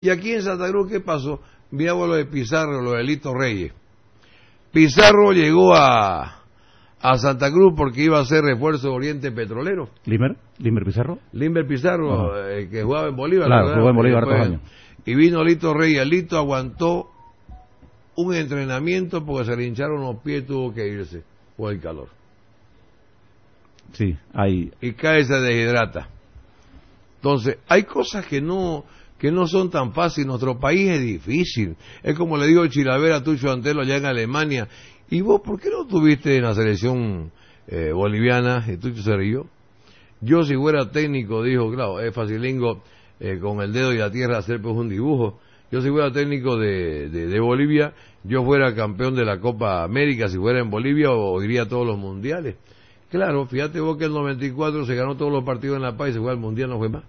Y aquí en Santa Cruz, ¿qué pasó? Miramos lo de Pizarro, lo de Lito Reyes. Pizarro llegó a Santa Cruz porque iba a ser refuerzo de Oriente Petrolero. ¿Limber Pizarro? Limber Pizarro, que jugaba en Bolívar. Claro, jugó en Bolívar hartos años. Y vino Lito Reyes. Lito aguantó un entrenamiento porque se le hincharon los pies y tuvo que irse por el calor. Sí, hay. Y cae, se deshidrata. Entonces, hay cosas que no son tan fáciles. Nuestro país es difícil. Es como le digo Chilavera a Tucho Antelo allá en Alemania. ¿Y vos por qué no estuviste en la selección boliviana? Y Tucho se rió. Yo, si fuera técnico, dijo, claro, es facilingo con el dedo y la tierra hacer pues un dibujo. Yo, si fuera técnico de Bolivia, yo fuera campeón de la Copa América, si fuera en Bolivia, o iría a todos los mundiales. Claro, fíjate vos que en el 94 se ganó todos los partidos en La Paz y se fue al mundial, no fue más.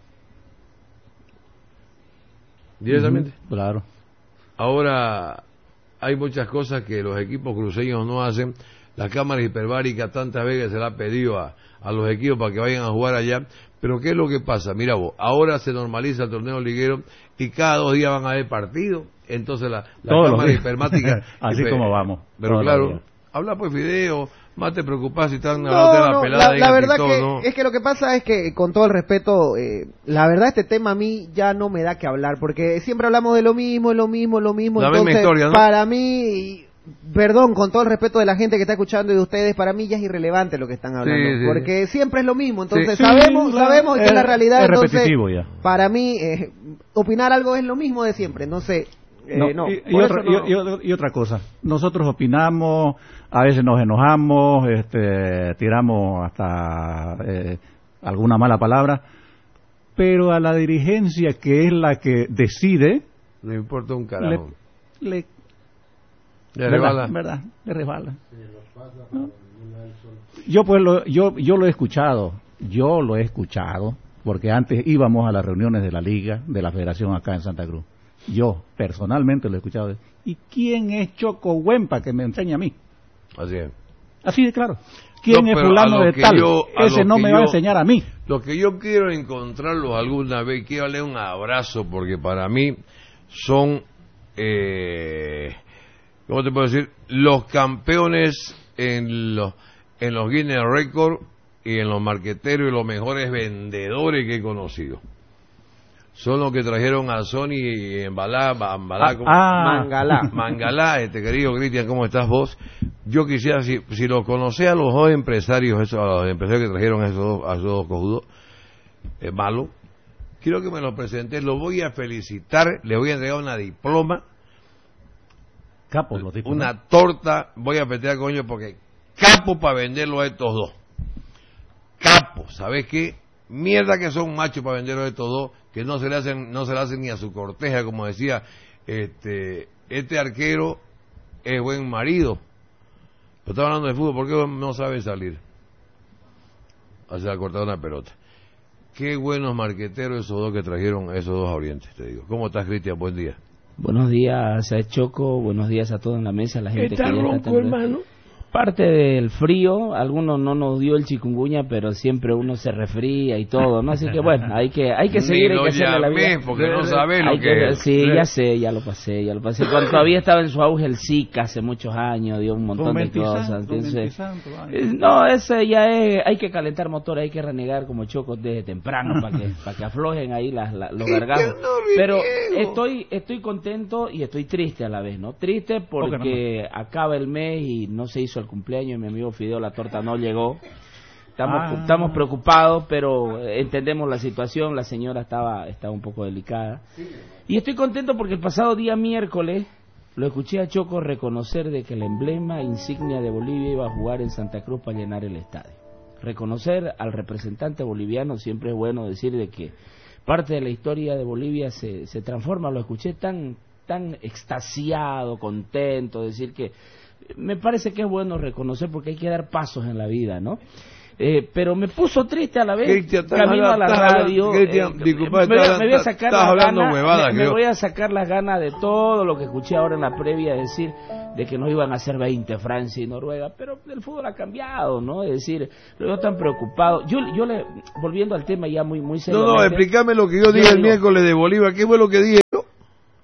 Directamente. Claro. Ahora, hay muchas cosas que los equipos cruceños no hacen. Las cámaras hiperbáricas tantas veces se la ha pedido a los equipos para que vayan a jugar allá. Pero ¿qué es lo que pasa? Mira vos, ahora se normaliza el torneo liguero y cada 2 días van a haber partidos. Entonces la cámara hipermática... Así como vamos. Pero claro, habla pues Fideo, más te preocupás si están hablando de la pelada. La verdad todo, que ¿no? es que lo que pasa es que, con todo el respeto, la verdad este tema a mí ya no me da que hablar, porque siempre hablamos de lo mismo. La Entonces, misma historia, ¿no? Para mí, perdón, con todo el respeto de la gente que está escuchando y de ustedes, para mí ya es irrelevante lo que están hablando, Sí. porque siempre es lo mismo. Entonces Sí, sabemos que es la realidad. Es entonces, repetitivo ya. Para mí, opinar algo es lo mismo de siempre. Entonces, y otra cosa, nosotros opinamos, a veces nos enojamos, tiramos hasta alguna mala palabra, pero a la dirigencia, que es la que decide, No importa un carajo. le resbala. ¿Verdad? Le resbala. ¿No? Yo lo he escuchado, porque antes íbamos a las reuniones de la Liga, de la Federación acá en Santa Cruz. Yo, personalmente, lo he escuchado. ¿Y quién es Choco Huempa que me enseña a mí? Así es. Así de claro. ¿Quién es fulano de tal? Ese no me va a enseñar a mí. Lo que yo quiero encontrarlos alguna vez, quiero darle un abrazo, porque para mí son, ¿cómo te puedo decir? Los campeones en los Guinness Records y en los marqueteros y los mejores vendedores que he conocido. Son los que trajeron a Sony y Mangalá, querido Cristian, ¿cómo estás vos? Yo quisiera, si los conocés a los 2 empresarios, a los empresarios que trajeron a esos dos cojudos, malos, quiero que me los presentes, los voy a felicitar, les voy a entregar una diploma, capos los tipos, una ¿no? torta, voy a festejar con ellos porque capos para venderlo a estos 2. Capos, ¿sabes qué? Mierda que son machos para venderlo a estos 2, que no se le hacen ni a su corteja, como decía este arquero es buen marido. Pero estaba hablando de fútbol, ¿por qué no sabe salir? Se ha cortado una pelota. Qué buenos marqueteros esos 2 que trajeron esos 2 a Oriente, te digo. ¿Cómo estás, Cristian? Buen día. Buenos días a Choco, buenos días a todos en la mesa, a la gente ¿Está que ya ronco, está también. hermano? Parte del frío, algunos no nos dio el chikungunya, pero siempre uno se resfría y todo, ¿no? Así que bueno, hay que seguir, hay que hacerle la vida. Porque no sabe lo que es. Sí, ya sé, ya lo pasé. Cuando todavía estaba en su auge el Zika hace muchos años, dio un montón de cosas. Entonces, no, ese ya es, hay que calentar motores, hay que renegar como Choco desde temprano para que aflojen ahí los gargajos. Pero estoy contento y estoy triste a la vez, ¿no? Triste porque acaba el mes y no se hizo el cumpleaños y mi amigo Fideo, la torta no llegó. Estamos preocupados, pero entendemos la situación. La señora estaba un poco delicada. Y estoy contento porque el pasado día miércoles lo escuché a Choco reconocer de que el emblema insignia de Bolivia iba a jugar en Santa Cruz para llenar el estadio. Reconocer al representante boliviano, siempre es bueno decir de que parte de la historia de Bolivia se transforma. Lo escuché tan extasiado, contento, decir que me parece que es bueno reconocer, porque hay que dar pasos en la vida, ¿no? Pero me puso triste a la vez. Cristian, camino a la radio. Disculpa, me voy a sacar las ganas. Me yo. voy a sacar las ganas de todo lo que escuché ahora en la previa, decir de que nos iban a hacer 20 Francia y Noruega, pero el fútbol ha cambiado, ¿no? Es decir, lo veo tan preocupado. Yo volviendo al tema ya muy seriamente. No, explícame lo que yo dije el miércoles de Bolívar. ¿Qué fue lo que dije?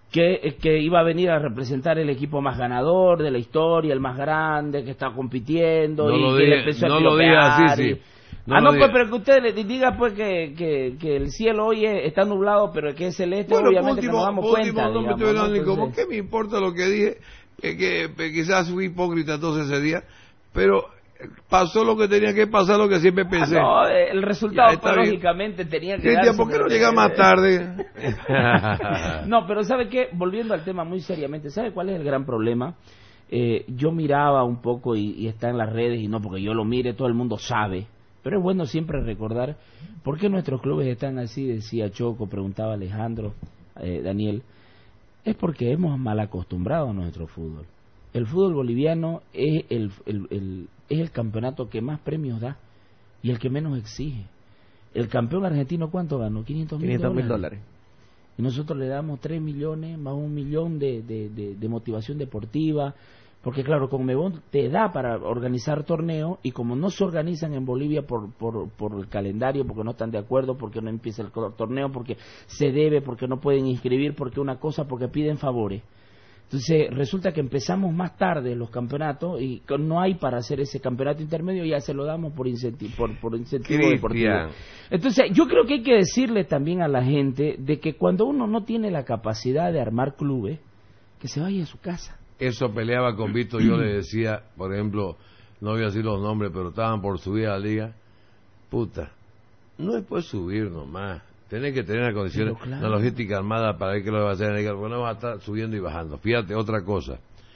que iba a venir a representar el equipo más ganador de la historia, el más grande, que está compitiendo, que le empezó a piropear. Pues, pero que usted le diga pues que el cielo hoy está nublado, pero que es celeste, obviamente último, que nos damos cuenta. Entonces, ¿qué me importa lo que dije? Que quizás fui hipócrita entonces ese día, pero pasó lo que tenía que pasar, lo que siempre pensé. El resultado lógicamente tenía que darse. ¿Por qué no llega más tarde? No, pero ¿sabe qué? Volviendo al tema muy seriamente, ¿sabe cuál es el gran problema? Yo miraba un poco y está en las redes, y no porque yo lo mire, todo el mundo sabe, pero es bueno siempre recordar por qué nuestros clubes están así, decía Choco, preguntaba Alejandro, Daniel. Es porque hemos mal acostumbrado a nuestro fútbol. El fútbol boliviano es el campeonato que más premios da y el que menos exige. El campeón argentino, ¿cuánto ganó? $500,000. Y nosotros le damos 3 millones más 1 millón de motivación deportiva, porque claro, Conmebol te da para organizar torneos, y como no se organizan en Bolivia por el calendario, porque no están de acuerdo, porque no empieza el torneo, porque se debe, porque no pueden inscribir, porque una cosa, porque piden favores. Entonces resulta que empezamos más tarde los campeonatos y no hay para hacer ese campeonato intermedio, ya se lo damos por incentivo deportivo. Entonces yo creo que hay que decirle también a la gente de que cuando uno no tiene la capacidad de armar clubes, que se vaya a su casa. Eso peleaba con Víctor. Yo le decía, por ejemplo, no voy a decir los nombres, pero estaban por subir a la liga. Puta, no es por subir nomás. Tenés que tener las condiciones, la logística armada para ver qué lo va a hacer en la liga, porque no va a estar subiendo y bajando. Fíjate, otra cosa.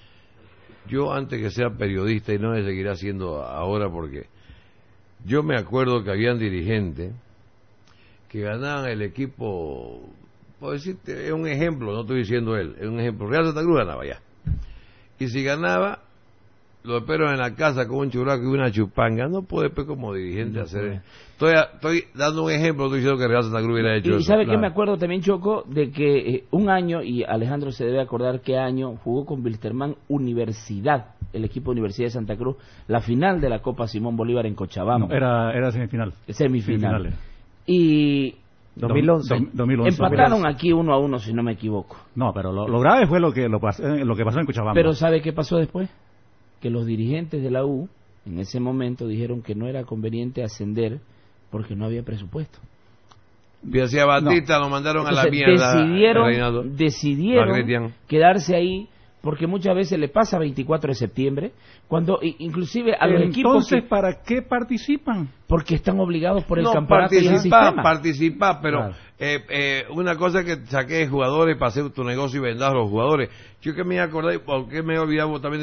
Yo, antes que sea periodista, y no me seguiré haciendo ahora, porque yo me acuerdo que habían dirigentes que ganaban el equipo, puedo decirte, es un ejemplo, no estoy diciendo él, es un ejemplo. Real Santa Cruz ganaba ya. Y si ganaba, lo espero en la casa con un churrasco y una chupanga. No puede pues como dirigente hacer. Estoy dando un ejemplo, estoy diciendo que Real Santa Cruz hubiera hecho eso. Y sabe que me acuerdo también, Choco, de que un año, y Alejandro se debe acordar qué año, jugó con Wilstermann Universidad, el equipo de Universidad de Santa Cruz, la final de la Copa Simón Bolívar en Cochabamba. No, era semifinal. Semifinal. Y 2011. Empataron aquí 1-1, si no me equivoco. No, pero lo grave fue lo que pasó en Cochabamba. Pero ¿sabe qué pasó después? Que los dirigentes de la U en ese momento dijeron que no era conveniente ascender porque no había presupuesto. Y hacia Batista lo mandaron a la mierda. Decidieron quedarse ahí, porque muchas veces le pasa 24 de septiembre, cuando inclusive a los equipos... Entonces, ¿para qué participan? Porque están obligados por el campeonato y el sistema. Participar, pero claro. Una cosa que saqué de jugadores para hacer tu negocio y vendar a los jugadores. Yo que me acordé, porque me he olvidado, también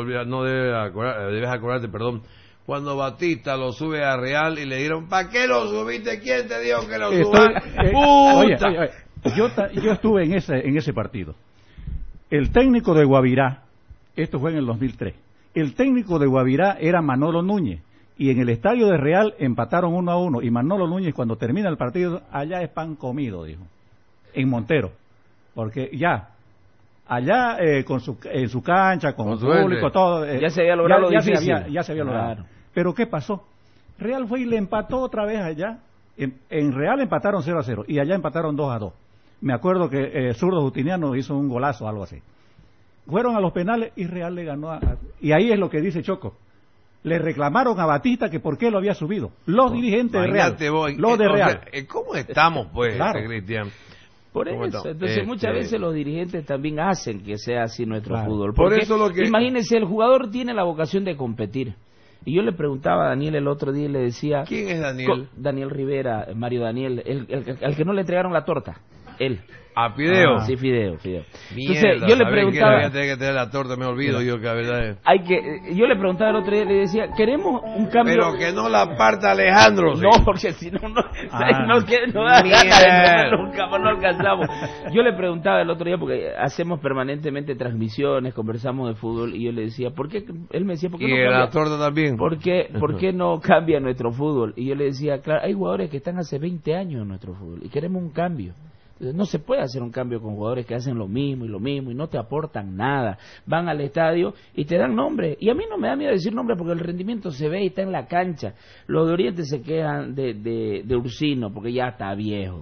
debes acordarte, perdón, cuando Batista lo sube a Real y le dieron, ¿para qué lo subiste? ¿Quién te dijo que lo suba? Oye, yo estuve en ese partido. El técnico de Guavirá, esto fue en el 2003, el técnico de Guavirá era Manolo Núñez, y en el estadio de Real empataron 1-1, y Manolo Núñez, cuando termina el partido, allá es pan comido, dijo, en Montero, porque ya, allá en su cancha, con su público, todo, ya se había logrado ya se había logrado. Claro. Pero ¿qué pasó? Real fue y le empató otra vez allá. En Real empataron 0-0 y allá empataron 2-2. Me acuerdo que Zurdo Justiniano hizo un golazo, algo así. Fueron a los penales y Real le ganó y ahí es lo que dice Choco. Le reclamaron a Batista que por qué lo había subido. Los dirigentes de Real. Los de Real. ¿Cómo estamos, pues, claro. Cristian? Por eso, entonces muchas veces los dirigentes también hacen que sea así nuestro fútbol. Por eso imagínense, el jugador tiene la vocación de competir. Y yo le preguntaba a Daniel el otro día y le decía... ¿Quién es Daniel? Daniel Rivera, Mario Daniel, el que no le entregaron la torta. Él. ¿A Fideo? Sí, Fideo. Mierda, entonces, yo le preguntaba... Que tener que tener la torta, me olvido yo que la verdad es... yo le preguntaba el otro día y le decía, queremos un cambio... Pero que no la parta Alejandro. No, porque si no da gana de comer nunca, no alcanzamos. Yo le preguntaba el otro día, porque hacemos permanentemente transmisiones, conversamos de fútbol, y yo le decía, ¿por qué? Él me decía, ¿por qué no cambia? La torta también. ¿Por qué no cambia nuestro fútbol? Y yo le decía, claro, hay jugadores que están hace 20 años en nuestro fútbol, y queremos un cambio. No se puede hacer un cambio con jugadores que hacen lo mismo y no te aportan nada. Van al estadio y te dan nombre. Y a mí no me da miedo decir nombre porque el rendimiento se ve y está en la cancha. Los de Oriente se quejan de Ursino porque ya está viejo.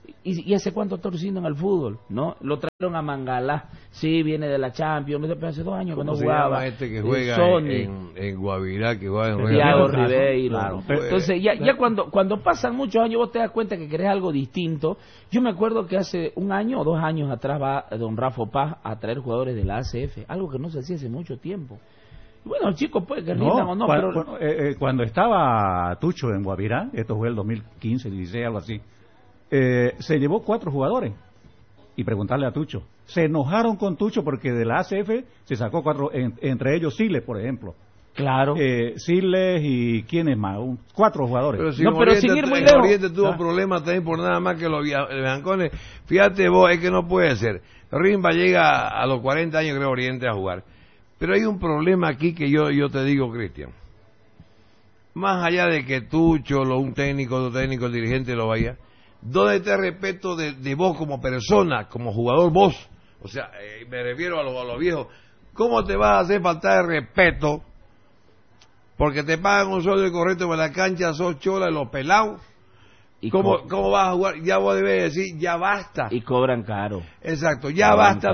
¿Y hace cuánto está luciendo en el fútbol? ¿No? Lo trajeron a Mangalá, sí, viene de la Champions, pero hace 2 años que no jugaba. Este que juega en Guavirá, que juega en Thiago Ribeiro. Claro. Entonces, ya cuando pasan muchos años, vos te das cuenta que querés algo distinto. Yo me acuerdo que hace 1 año o 2 años atrás va don Rafa Paz a traer jugadores de la ACF, algo que no se hacía hace mucho tiempo. Bueno, chicos, puede que rindan o no, pero... Cuando estaba Tucho en Guavirá, esto fue el 2015, 16, algo así, se llevó 4 jugadores. Y preguntarle a Tucho. Se enojaron con Tucho porque de la ACF se sacó 4, entre ellos Siles, por ejemplo. Claro. Siles y ¿quiénes más? 4 jugadores. Pero si pero sin ir muy lejos. Oriente tuvo problemas también por nada más que los Biancones. Fíjate vos, es que no puede ser. Rimba llega a los 40 años, creo, Oriente a jugar. Pero hay un problema aquí que yo te digo, Cristian. Más allá de que Tucho, un técnico, el dirigente lo vaya, ¿dónde está el respeto de vos como persona, como jugador vos? O sea, me refiero a los viejos. ¿Cómo te vas a hacer faltar el respeto? Porque te pagan un sueldo correcto en la cancha, sos chola de los pelados. ¿Cómo vas a jugar? Ya vos debes decir, ya basta. Y cobran caro. Exacto, ya basta.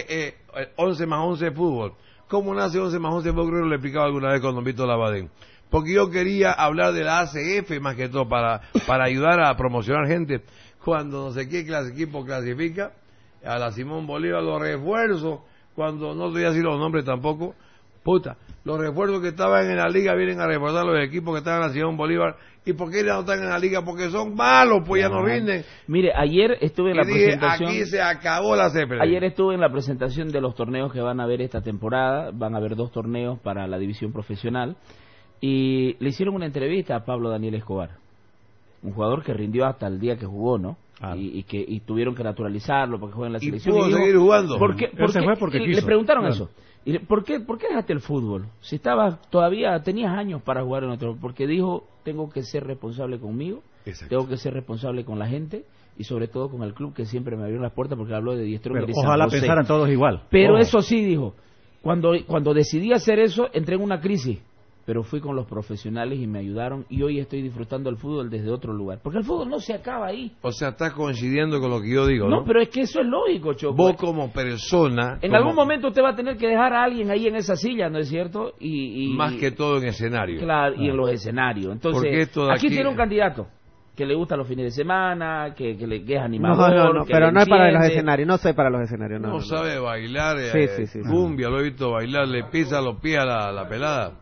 11 más 11 fútbol. ¿Cómo nace 11 más 11 fútbol? Creo que lo he explicado alguna vez con don Víctor Labadén. Porque yo quería hablar de la ACF más que todo para ayudar a promocionar gente. Cuando no sé qué equipo clasifica, a la Simón Bolívar los refuerzos, cuando no te voy a decir los nombres tampoco, los refuerzos que estaban en la liga vienen a reforzar los equipos que estaban en la Simón Bolívar. ¿Y por qué ya no están en la liga? Porque son malos, pues ya no rinden. Mire, ayer estuve en la presentación. Aquí se acabó la CFL. Ayer estuve en la presentación de los torneos que van a haber esta temporada. Van a haber 2 torneos para la división profesional. Y le hicieron una entrevista a Pablo Daniel Escobar, un jugador que rindió hasta el día que jugó, ¿no? Y tuvieron que naturalizarlo porque juega en la selección. ¿Y pudo seguir jugando? Porque quiso. Le preguntaron eso. Y ¿por qué dejaste el fútbol? Si tenías años para jugar en otro. Porque dijo, tengo que ser responsable conmigo, tengo que ser responsable con la gente y sobre todo con el club que siempre me abrió las puertas, porque habló de Diestronger y San Ojalá José. pensaran todos igual. Pero eso sí, dijo, cuando decidí hacer eso, entré en una crisis. Pero fui con los profesionales y me ayudaron, y hoy estoy disfrutando el fútbol desde otro lugar. Porque el fútbol no se acaba ahí. O sea, estás coincidiendo con lo que yo digo, ¿no? No, pero es que eso es lógico, Choco. Vos como persona... En algún momento usted va a tener que dejar a alguien ahí en esa silla, ¿no es cierto? Más que todo en escenario. Claro, y en los escenarios. Entonces, aquí tiene un candidato que le gusta los fines de semana, que es animador. No, pero no es para los escenarios, no soy para los escenarios. No sabe bailar, sí. cumbia, lo he visto bailar, le pisa los pies a la pelada.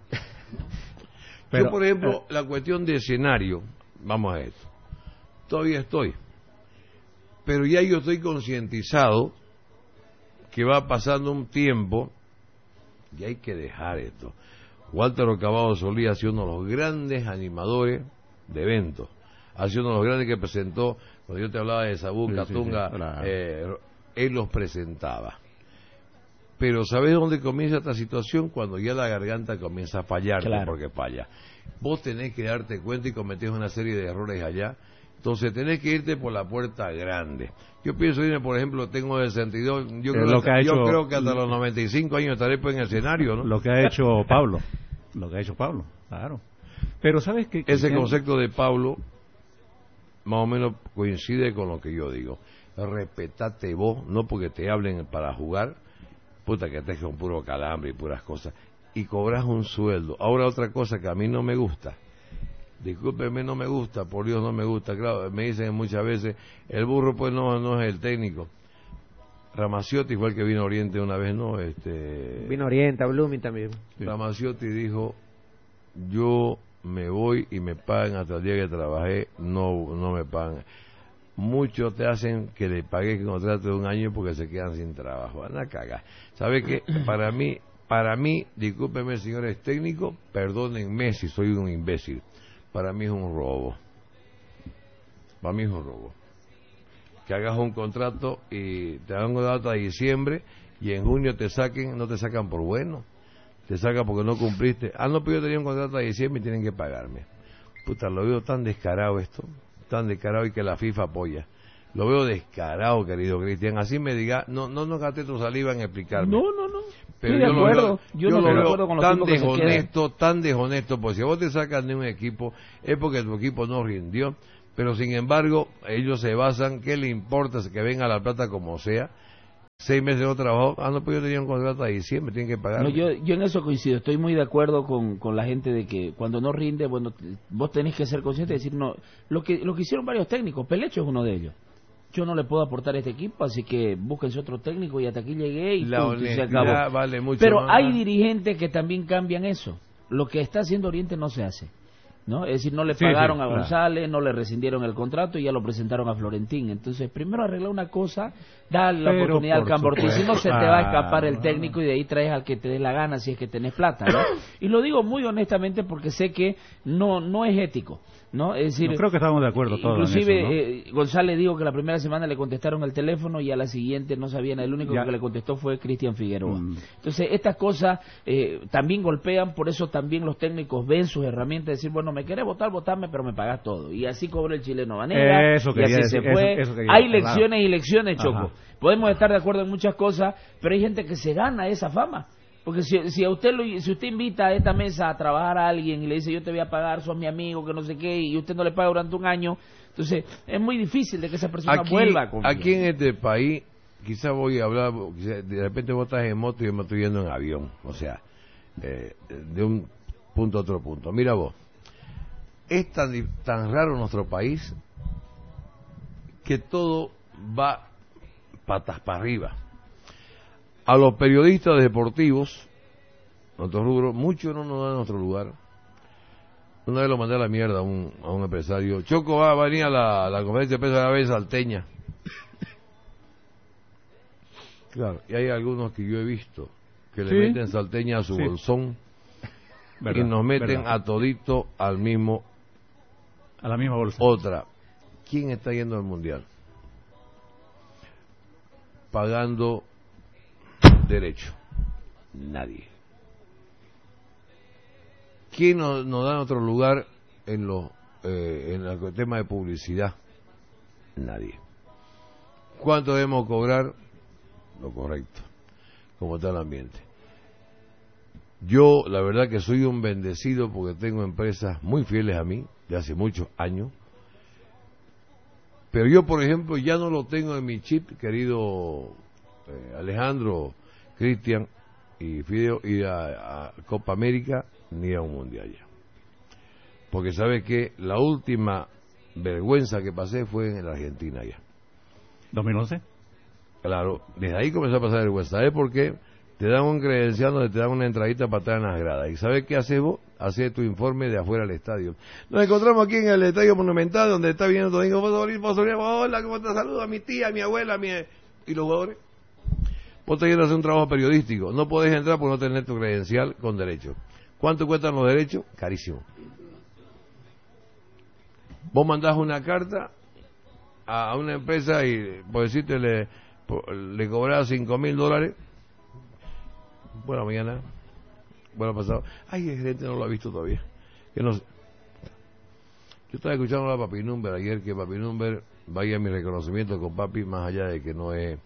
Yo, por ejemplo, la cuestión de escenario, vamos a esto, todavía estoy, pero ya yo estoy concientizado que va pasando un tiempo y hay que dejar esto. Walter Ocabado Solís ha sido uno de los grandes animadores de eventos, ha sido uno de los grandes que presentó, cuando yo te hablaba de Sabú, Catunga, él los presentaba. Pero ¿sabes dónde comienza esta situación? Cuando ya la garganta comienza a fallar, porque falla. Vos tenés que darte cuenta y cometés una serie de errores allá. Entonces tenés que irte por la puerta grande. Yo pienso irme, por ejemplo, tengo 62, yo creo que hasta los 95 años estaré pues en el escenario, ¿no? Lo que ha hecho Pablo, claro. Pero ¿sabes qué? Ese concepto de Pablo más o menos coincide con lo que yo digo. Respetate vos, no porque te hablen para jugar, que te con puro calambre y puras cosas, y cobras un sueldo. Ahora otra cosa que a mí no me gusta, discúlpeme, no me gusta, por Dios no me gusta, claro, me dicen muchas veces, el burro pues no es el técnico. Ramaciotti fue el que vino a Oriente una vez, ¿no? Vino a Oriente, a Blooming también. Ramaciotti dijo, yo me voy y me pagan hasta el día que trabajé, no me pagan. Muchos te hacen que le pagues el contrato de 1 año porque se quedan sin trabajo. Van a cagar. ¿Sabe qué? Para mí, discúlpeme, señores técnicos, perdónenme si soy un imbécil. Para mí es un robo. Para mí es un robo. Que hagas un contrato y te hagan un contrato a diciembre y en junio no te sacan por bueno. Te sacan porque no cumpliste. No, pero yo tenía un contrato a diciembre y tienen que pagarme. Lo veo tan descarado esto. Tan descarado y que la FIFA apoya. Lo veo descarado, querido Cristian. Así me diga, no gasté tu saliva en explicarme. No. Pero yo lo veo tan deshonesto, porque si vos te sacas de un equipo, es porque tu equipo no rindió. pero sin embargo ellos se basan, ¿qué le importa que venga La Plata como sea? 6 meses no trabajó, no, pues yo tenía un contrato a diciembre, tienen que pagar. No, yo en eso coincido, estoy muy de acuerdo con la gente de que cuando no rinde, bueno, vos tenés que ser consciente de decir, no, lo que hicieron varios técnicos, Pelecho es uno de ellos. Yo no le puedo aportar a este equipo, así que búsquense otro técnico y hasta aquí llegué y se acabó. Vale mucho pero más. Hay dirigentes que también cambian eso. Lo que está haciendo Oriente no se hace, ¿no? Es decir, no le pagaron a González, no le rescindieron el contrato y ya lo presentaron a Florentín. Entonces, primero arregla una cosa, da la oportunidad al Camborti, si no se te va a escapar el técnico y de ahí traes al que te dé la gana si es que tenés plata, ¿no? Y lo digo muy honestamente porque sé que no es ético, ¿no? Es decir, no creo que estamos de acuerdo todos inclusive en eso, ¿no? González dijo que la primera semana le contestaron el teléfono y a la siguiente no sabían, el único que le contestó fue Cristian Figueroa. Entonces estas cosas también golpean, por eso también los técnicos ven sus herramientas de decir, bueno, me querés votar, votame, pero me pagás todo, y así cobró el chileno Vanega, y así se fue. Hay lecciones y lecciones, Choco. Podemos estar de acuerdo en muchas cosas, pero hay gente que se gana esa fama. Porque si usted invita a esta mesa a trabajar a alguien y le dice yo te voy a pagar, sos mi amigo, que no sé qué, y usted no le paga durante un año, entonces es muy difícil de que esa persona vuelva a confiar. Aquí en este país, quizás voy a hablar, de repente vos estás en moto y yo me estoy yendo en avión, o sea, de un punto a otro punto. Mira vos, es tan raro nuestro país que todo va patas para arriba. A los periodistas deportivos, nuestro rubro, muchos no nos dan nuestro lugar. Una vez lo mandé a la mierda a un empresario. Choco va a venir a la conferencia de prensa de la vez salteña. Claro, y hay algunos que yo he visto que le meten salteña a su bolsón y nos meten a todito a la misma bolsa. Otra, ¿quién está yendo al mundial? Pagando derecho, nadie. ¿Quién nos da otro lugar en el tema de publicidad? Nadie. ¿Cuánto debemos cobrar? Lo correcto, como está el ambiente. Yo, la verdad que soy un bendecido porque tengo empresas muy fieles a mí, de hace muchos años, pero yo, por ejemplo, ya no lo tengo en mi chip, querido Alejandro, Cristian y Fideo, ir a Copa América ni a un mundial ya. Porque sabes que la última vergüenza que pasé fue en la Argentina ya. ¿2011? Claro, desde ahí comenzó a pasar vergüenza. ¿Sabes por qué? Te dan un credencial donde te dan una entradita para estar en las gradas. ¿Y sabes qué haces vos? Haces tu informe de afuera del estadio. Nos encontramos aquí en el Estadio Monumental, donde está viendo todo. Digo, hola, ¿cómo te saludo? A mi tía, a mi abuela, ¿Y los jugadores? Vos tenés que hacer un trabajo periodístico. No podés entrar por no tener tu credencial con derecho. ¿Cuánto cuestan los derechos? Carísimo. Vos mandás una carta a una empresa y, por decirte, le cobrás $5,000. Buena mañana. Bueno pasado. Ay, el gerente no lo ha visto todavía. Que no. Yo estaba escuchando a Papi Number ayer, que Papi Number, vaya mi reconocimiento con Papi, más allá de que no es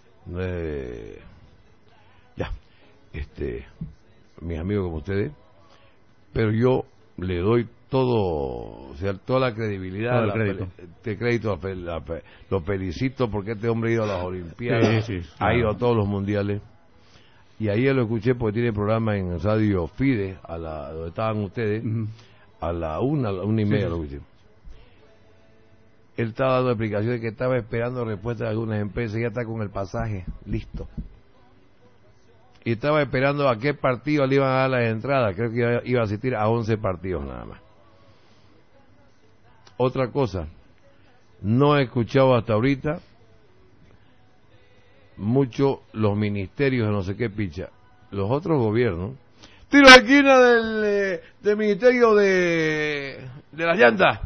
ya, mis amigos como ustedes, pero yo le doy todo, o sea, toda la credibilidad, crédito, lo felicito porque este hombre ha ido a las Olimpiadas, ha ido a todos los mundiales, y ayer lo escuché porque tiene programa en Radio Fide, donde estaban ustedes, a la 1:30 lo escuché. Él estaba dando explicaciones que estaba esperando respuestas de algunas empresas, ya está con el pasaje listo. Y estaba esperando a qué partido le iban a dar las entradas. Creo que iba a asistir a 11 partidos nada más. Otra cosa, no he escuchado hasta ahorita mucho los ministerios de no sé qué picha. Los otros gobiernos. Tiro de esquina del ministerio de las llantas.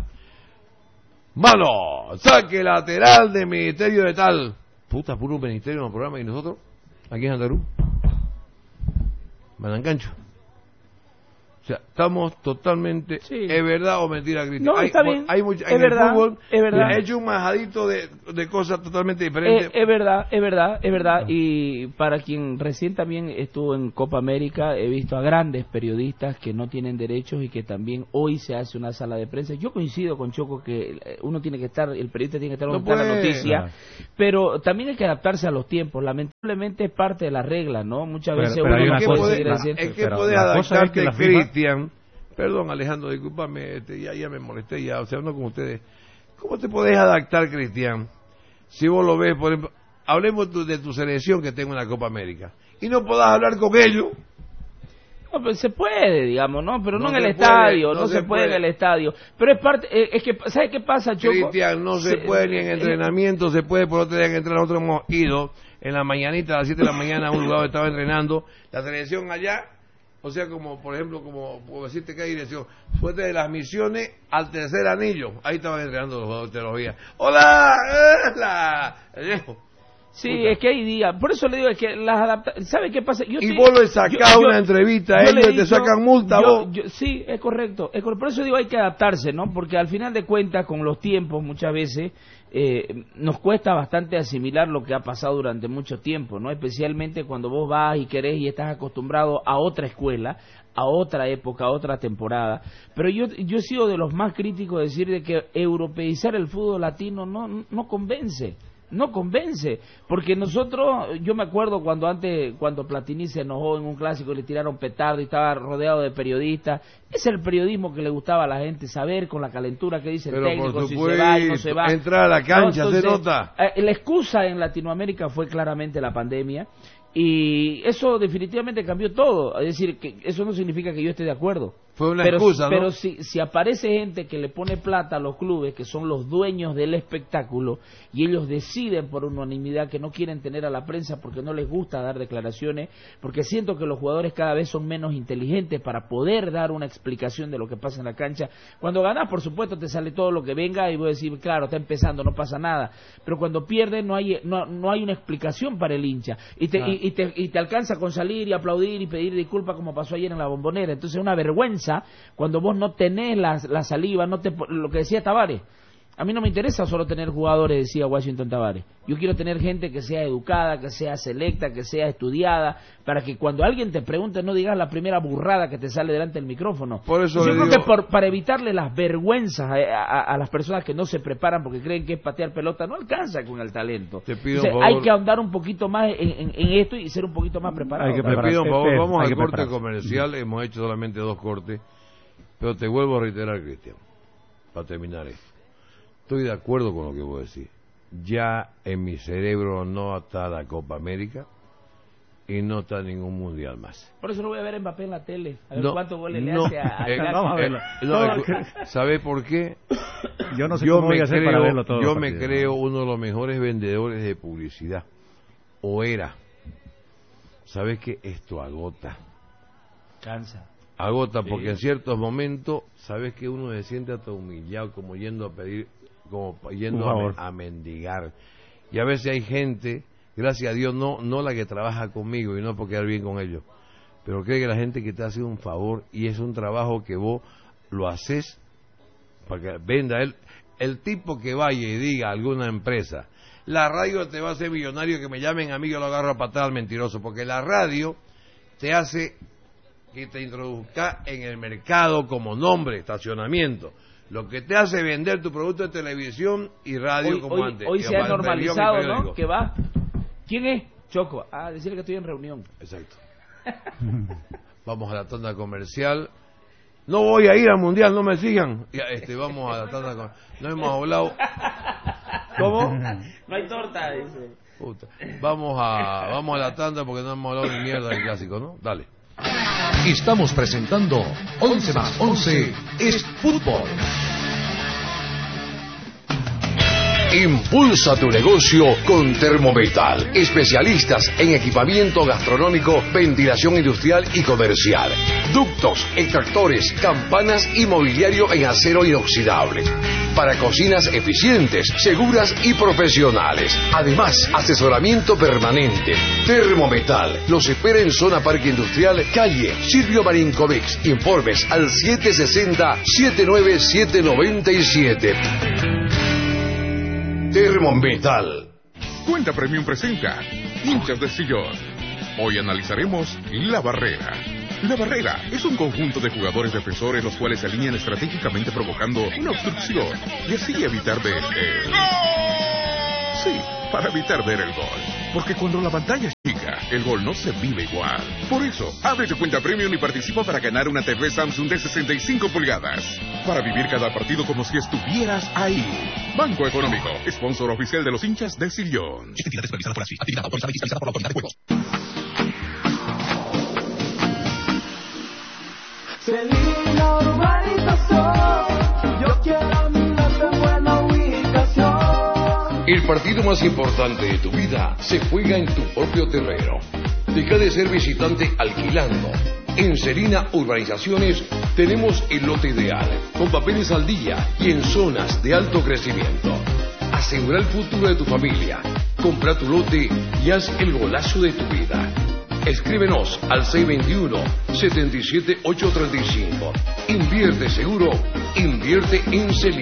Mano, saque lateral del ministerio de tal. Puta, puro ministerio en el programa. ¿Y nosotros? Aquí en Andarú. Manancancho. O sea, estamos totalmente... Sí. ¿Es verdad o mentira, Cristian? No, está bien. Hay mucha, Es en verdad, el fútbol es verdad. he hecho un majadito de cosas totalmente diferentes. Es verdad. Y para quien recién también estuvo en Copa América, he visto a grandes periodistas que no tienen derechos y que también hoy se hace una sala de prensa. Yo coincido con Choco que uno tiene que estar, el periodista tiene que estar donde está la noticia, pero también hay que adaptarse a los tiempos. Lamentablemente es parte de la regla, ¿no? Muchas veces uno no puede seguir haciendo. Es que puedes adaptarte, Cristian. Perdón, Alejandro, discúlpame, ya me molesté ya, o sea, no con ustedes. ¿Cómo te podés adaptar, Cristian? Si vos lo ves, por ejemplo, hablemos de tu selección que tengo en la Copa América, y no podás hablar con ellos. No, pero se puede, digamos, ¿no? Pero no en el estadio, no se puede en el estadio. Pero es parte, es que, ¿sabes qué pasa, Choco? Cristian, no se puede ni en entrenamiento, se puede, por otro día que entrenar, nosotros hemos ido en la mañanita a las 7 de la mañana a un lugar donde estaba entrenando, la selección allá. O sea, como, por ejemplo, como, por decirte qué dirección, fue de las Misiones al Tercer Anillo. Ahí estaban entrenando los jugadores de teología. ¡Hola! Sí, puta. Es que hay días. Por eso le digo, es que las adaptaciones... ¿Sabe qué pasa? Vos le sacás una entrevista a ellos y te sacan multa, vos. Sí, es correcto. Por eso digo, hay que adaptarse, ¿no? Porque al final de cuentas, con los tiempos, muchas veces... nos cuesta bastante asimilar lo que ha pasado durante mucho tiempo, ¿no? Especialmente cuando vos vas y querés y estás acostumbrado a otra escuela, a otra época, a otra temporada. Pero yo he sido de los más críticos de decir de que europeizar el fútbol latino no convence. No convence, porque nosotros, yo me acuerdo cuando Platini se enojó en un clásico y le tiraron petardo y estaba rodeado de periodistas. Es el periodismo que le gustaba a la gente, saber con la calentura que dice el técnico, si se va y no se va. Entrar a la cancha, Entonces, se nota. La excusa en Latinoamérica fue claramente la pandemia. Y eso definitivamente cambió todo. Es decir, que eso no significa que yo esté de acuerdo. Fue una excusa, ¿no? Pero si aparece gente que le pone plata a los clubes, que son los dueños del espectáculo, y ellos deciden por unanimidad que no quieren tener a la prensa porque no les gusta dar declaraciones, porque siento que los jugadores cada vez son menos inteligentes para poder dar una explicación de lo que pasa en la cancha. Cuando ganás, por supuesto, te sale todo lo que venga y voy a decir, claro, está empezando, no pasa nada. Pero cuando pierdes no hay una explicación para el hincha. Y te alcanza con salir y aplaudir y pedir disculpas como pasó ayer en la Bombonera. Entonces es una vergüenza cuando vos no tenés la saliva, lo que decía Tavares. A mí no me interesa solo tener jugadores, decía Washington Tavares. Yo quiero tener gente que sea educada, que sea selecta, que sea estudiada, para que cuando alguien te pregunte no digas la primera burrada que te sale delante del micrófono. Por eso yo creo que para evitarle las vergüenzas a las personas que no se preparan porque creen que es patear pelota, no alcanza con el talento. Te pido, entonces, hay que ahondar un poquito más en esto y ser un poquito más preparado. Te pido, por favor, vamos al corte comercial. Hemos hecho solamente 2 cortes, pero te vuelvo a reiterar, Cristian, para terminar esto. Estoy de acuerdo con lo que vos decís. Ya en mi cerebro no está la Copa América y no está ningún mundial más. Por eso lo voy a ver Mbappé en la tele. A ver cuántos goles le hace a vamos a verlo. ¿Sabés por qué? Yo no sé cómo voy a hacer para verlo todo. Yo me creo uno de los mejores vendedores de publicidad. O era. ¿Sabés que esto agota? Cansa. Agota porque en ciertos momentos, ¿sabés que uno se siente hasta humillado, como yendo a pedir, como yendo a mendigar? Y a veces hay gente, gracias a Dios, no la que trabaja conmigo y no por quedar bien con ellos, pero cree que la gente que te hace un favor y es un trabajo que vos lo haces para que venda el tipo que vaya y diga a alguna empresa, la radio te va a hacer millonario, que me llamen a mí, yo lo agarro a patada al mentiroso, porque la radio te hace que te introduzca en el mercado como nombre, estacionamiento. Lo que te hace vender tu producto de televisión y radio como antes. Hoy se ha normalizado, ¿no? Que va. ¿Quién es? Choco. Decirle que estoy en reunión. Exacto. Vamos a la tanda comercial. No voy a ir al mundial, no me sigan. Vamos a la tanda comercial. No hemos hablado. ¿Cómo? No hay torta, dice. Puta. Vamos a la tanda porque no hemos hablado ni mierda del clásico, ¿no? Dale. Estamos presentando 11 más 11 es fútbol. Impulsa tu negocio con Termometal. Especialistas en equipamiento gastronómico, ventilación industrial y comercial. Ductos, extractores, campanas y mobiliario en acero inoxidable. Para cocinas eficientes, seguras y profesionales. Además, asesoramiento permanente. Termometal los espera en zona Parque Industrial, calle Silvio Marinkovic. Informes al 760-79797. Termometal. Cuenta Premium presenta Hinchas de Sillón. Hoy analizaremos La Barrera. La Barrera es un conjunto de jugadores defensores los cuales se alinean estratégicamente provocando una obstrucción y así evitar ver el... Sí, para evitar ver el gol. Porque cuando la pantalla es chica, el gol no se vive igual. Por eso, abre tu cuenta Premium y participa para ganar una TV Samsung de 65 pulgadas. Para vivir cada partido como si estuvieras ahí. Banco Económico, sponsor oficial de los hinchas del Sillón. Actividad supervisada por ASFI. Actividad autorizada y fiscalizada por la Autoridad de Juegos. Seguir la urbanización, yo quiero mi norte en buena ubicación. El partido más importante de tu vida se juega en tu propio terreno. Deja de ser visitante alquilando. En Serina Urbanizaciones tenemos el lote ideal, con papeles al día y en zonas de alto crecimiento. Asegura el futuro de tu familia. Compra tu lote y haz el golazo de tu vida. Escríbenos al 621-77835. Invierte seguro, invierte en Celina.